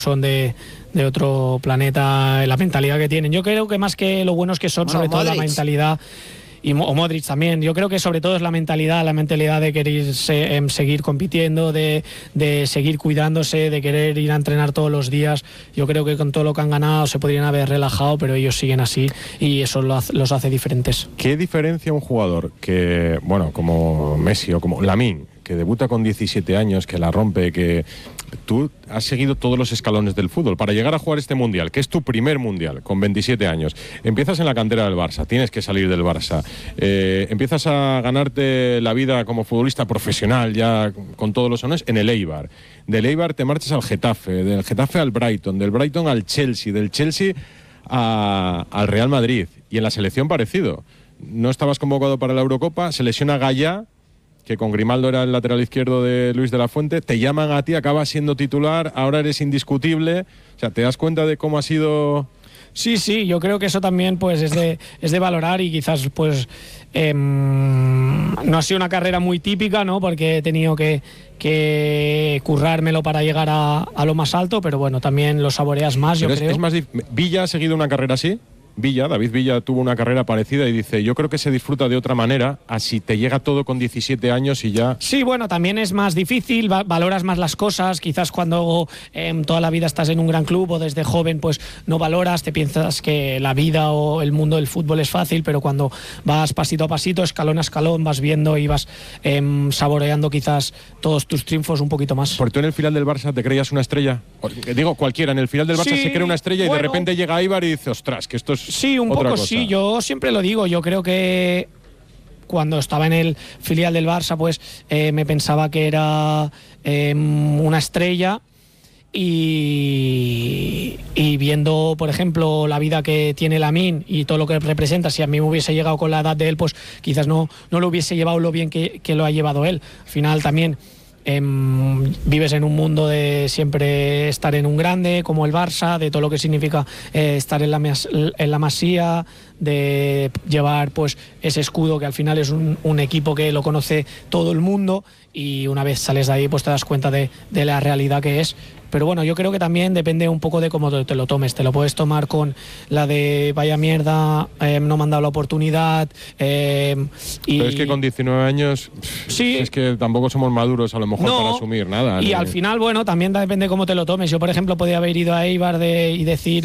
son de otro planeta, la mentalidad que tienen. Yo creo que más que lo buenos que son, sobre todo la mentalidad, o Modric también, yo creo que sobre todo es la mentalidad de querer seguir compitiendo, de seguir cuidándose, de querer ir a entrenar todos los días. Yo creo que con todo lo que han ganado se podrían haber relajado, pero ellos siguen así y eso los hace diferentes. ¿Qué diferencia un jugador que, bueno, como Messi o como Lamine, que debuta con 17 años, que la rompe, que tú has seguido todos los escalones del fútbol para llegar a jugar este Mundial, que es tu primer Mundial, con 27 años? Empiezas en la cantera del Barça, tienes que salir del Barça, empiezas a ganarte la vida como futbolista profesional, ya con todos los honores, en el Eibar. Del Eibar te marchas al Getafe, del Getafe al Brighton, del Brighton al Chelsea, del Chelsea al Real Madrid, y en la selección parecido. No estabas convocado para la Eurocopa, se lesiona Gallá, que con Grimaldo era el lateral izquierdo de Luis de la Fuente, te llaman a ti, acabas siendo titular, ahora eres indiscutible. O sea, ¿te das cuenta de cómo ha sido? Sí, yo creo que eso también pues es de valorar, y quizás pues no ha sido una carrera muy típica, ¿no? Porque he tenido que currármelo para llegar a lo más alto, pero bueno, también lo saboreas más, pero yo creo. Es más ¿Villa ha seguido una carrera así? David Villa tuvo una carrera parecida y dice, yo creo que se disfruta de otra manera, así te llega todo con 17 años y ya... Sí, bueno, también es más difícil, valoras más las cosas, quizás cuando toda la vida estás en un gran club o desde joven pues no valoras, te piensas que la vida o el mundo del fútbol es fácil, pero cuando vas pasito a pasito, escalón a escalón, vas viendo y vas saboreando quizás todos tus triunfos un poquito más. ¿Por tú en el final del Barça te creías una estrella? Digo, cualquiera, en el final del Barça se cree una estrella, bueno, y de repente llega Eibar y dice, ostras, que esto es... Sí, un poco cosa. Sí, yo siempre lo digo, yo creo que cuando estaba en el filial del Barça pues me pensaba que era una estrella, y viendo por ejemplo la vida que tiene Lamine y todo lo que representa, si a mí me hubiese llegado con la edad de él pues quizás no lo hubiese llevado lo bien que lo ha llevado él. Al final también vives en un mundo de siempre estar en un grande como el Barça, de todo lo que significa estar en la Masía, de llevar pues ese escudo que al final es un equipo que lo conoce todo el mundo, y una vez sales de ahí pues te das cuenta de la realidad que es. Pero bueno, yo creo que también depende un poco de cómo te lo tomes. Te lo puedes tomar con la de vaya mierda, no me han dado la oportunidad. Pero es que con 19 años, sí, es que tampoco somos maduros a lo mejor para asumir nada. Y al final, bueno, también depende de cómo te lo tomes. Yo, por ejemplo, podía haber ido a Eibar y decir,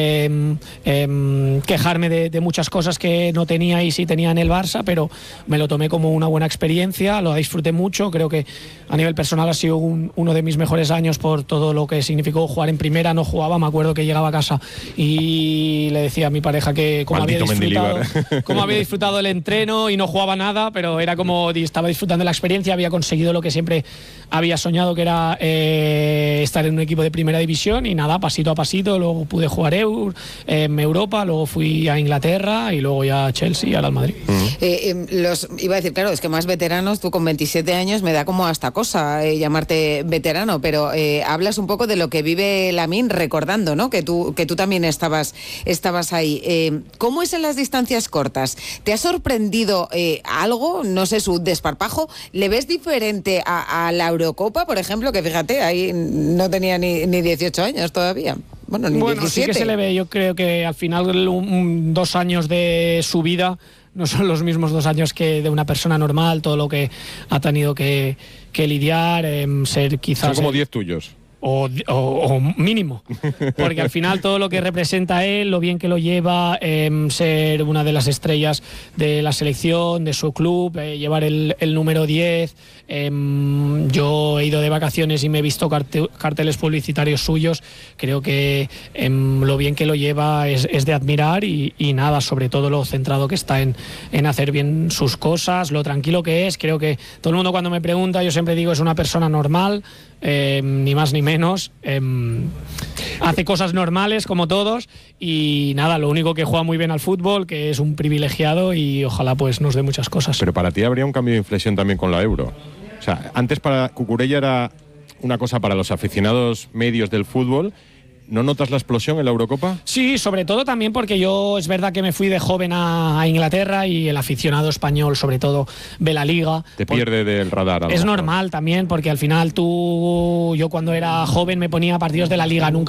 quejarme de muchas cosas que no tenía y sí tenía en el Barça, pero me lo tomé como una buena experiencia, lo disfruté mucho. Creo que a nivel personal ha sido uno de mis mejores años por todo lo que significó jugar en primera. No jugaba, me acuerdo que llegaba a casa y le decía a mi pareja que cómo había disfrutado el entreno, y no jugaba nada, pero era como estaba disfrutando la experiencia, había conseguido lo que siempre había soñado, que era estar en un equipo de primera división, y nada, pasito a pasito, luego pude jugar Europa, luego fui a Inglaterra y luego ya a Chelsea y ahora al Madrid. Iba a decir, claro, es que más veteranos, tú con 27 años me da como hasta cosa llamarte veterano, pero hablas un poco de lo que vive Lamine, recordando, ¿no? Que tú también estabas ahí. ¿Cómo es en las distancias cortas? ¿Te ha sorprendido algo? No sé, su desparpajo. ¿Le ves diferente a la Eurocopa, por ejemplo? Que fíjate, ahí no tenía ni 18 años todavía. Bueno, ni 17. Sí que se le ve. Yo creo que al final 2 años de su vida no son los mismos 2 años que de una persona normal, todo lo que ha tenido que lidiar, ser quizás... Son como 10 tuyos. O mínimo, porque al final todo lo que representa él, lo bien que lo lleva, ser una de las estrellas de la selección, de su club, llevar el número 10. Yo he ido de vacaciones y me he visto carteles publicitarios suyos. Creo que lo bien que lo lleva es de admirar, y nada, sobre todo lo centrado que está en hacer bien sus cosas, lo tranquilo que es. Creo que todo el mundo cuando me pregunta, yo siempre digo, es una persona normal, ni más ni menos, hace cosas normales como todos, y nada, lo único que juega muy bien al fútbol, que es un privilegiado, y ojalá pues nos dé muchas cosas. Pero para ti habría un cambio de inflexión también con la Euro. O sea, antes para Cucurella era una cosa para los aficionados medios del fútbol. ¿No notas la explosión en la Eurocopa? Sí, sobre todo también porque yo es verdad que me fui de joven a Inglaterra, y el aficionado español sobre todo ve la Liga. Te pierde del radar. Es normal también, porque al final yo cuando era joven me ponía partidos de la Liga, nunca